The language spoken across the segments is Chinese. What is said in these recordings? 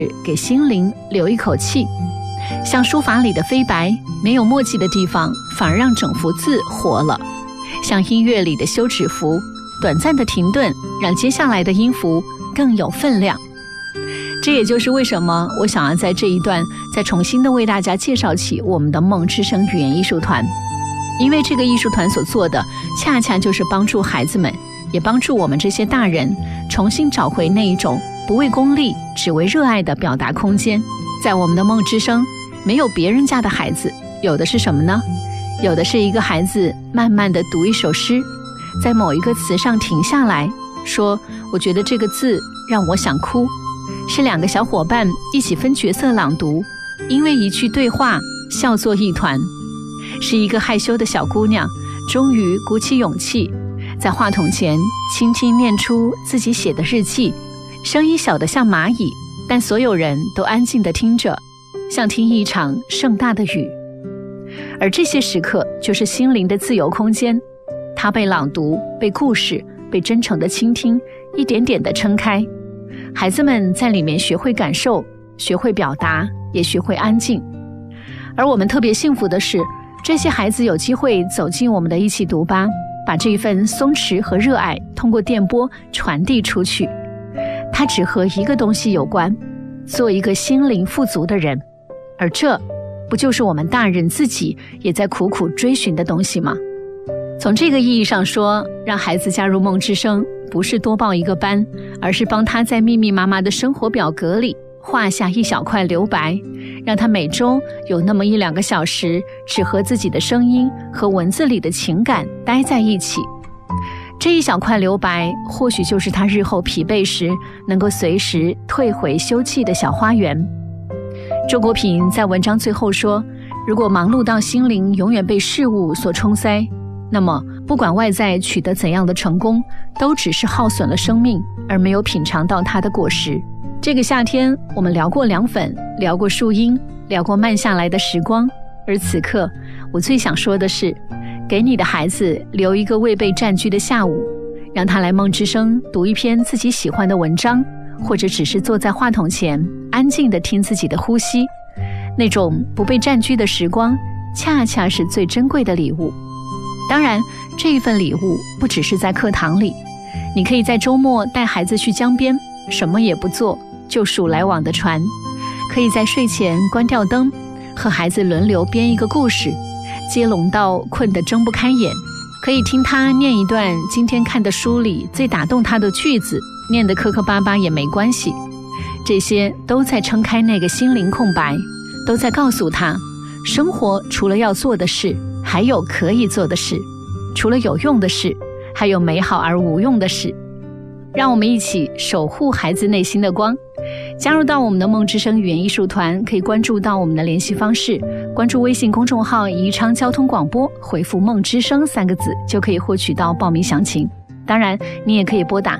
给心灵留一口气。像书法里的飞白，没有墨迹的地方反而让整幅字活了；像音乐里的休止符，短暂的停顿让接下来的音符更有分量。这也就是为什么我想要在这一段再重新的为大家介绍起我们的梦之声语言艺术团，因为这个艺术团所做的恰恰就是帮助孩子们，也帮助我们这些大人重新找回那一种不为功利只为热爱的表达空间。在我们的梦之声，没有别人家的孩子，有的是什么呢？有的是一个孩子慢慢地读一首诗，在某一个词上停下来说，我觉得这个字让我想哭。是两个小伙伴一起分角色朗读，因为一句对话笑作一团。是一个害羞的小姑娘终于鼓起勇气，在话筒前轻轻念出自己写的日记，声音小得像蚂蚁，但所有人都安静地听着，像听一场盛大的雨。而这些时刻就是心灵的自由空间，它被朗读，被故事，被真诚的倾听一点点地撑开。孩子们在里面学会感受，学会表达，也学会安静。而我们特别幸福的是，这些孩子有机会走进我们的一起读吧，把这份松弛和热爱通过电波传递出去。它只和一个东西有关，做一个心灵富足的人。而这不就是我们大人自己也在苦苦追寻的东西吗？从这个意义上说，让孩子加入梦之声不是多报一个班，而是帮他在密密麻麻的生活表格里画下一小块留白，让他每周有那么1-2个小时只和自己的声音和文字里的情感待在一起。这一小块留白，或许就是他日后疲惫时能够随时退回休憩的小花园。周国平在文章最后说，如果忙碌到心灵永远被事物所冲塞，那么不管外在取得怎样的成功，都只是耗损了生命，而没有品尝到它的果实。这个夏天我们聊过凉粉，聊过树荫，聊过慢下来的时光，而此刻我最想说的是，给你的孩子留一个未被占据的下午，让他来梦之声读一篇自己喜欢的文章，或者只是坐在话筒前安静地听自己的呼吸。那种不被占据的时光，恰恰是最珍贵的礼物。当然，这一份礼物不只是在课堂里，你可以在周末带孩子去江边，什么也不做，就数来往的船。可以在睡前关掉灯，和孩子轮流编一个故事，接龙到困得睁不开眼。可以听他念一段今天看的书里最打动他的句子，念得磕磕巴巴也没关系。这些都在撑开那个心灵空白，都在告诉他，生活除了要做的事，还有可以做的事，除了有用的事，还有美好而无用的事。让我们一起守护孩子内心的光。加入到我们的梦之声语言艺术团，可以关注到我们的联系方式，关注微信公众号宜昌交通广播，回复梦之声3个字就可以获取到报名详情。当然你也可以拨打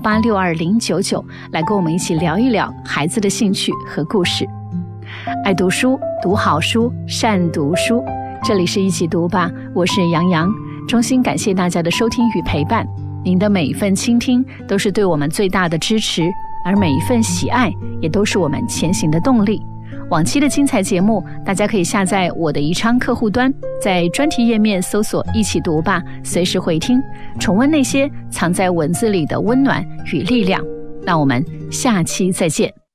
6862-099来跟我们一起聊一聊孩子的兴趣和故事。爱读书，读好书，善读书。这里是一起读吧，我是杨洋，衷心感谢大家的收听与陪伴。您的每一份倾听都是对我们最大的支持，而每一份喜爱也都是我们前行的动力。往期的精彩节目，大家可以下载我的宜昌客户端，在专题页面搜索一起读吧，随时回听，重温那些藏在文字里的温暖与力量。那我们下期再见。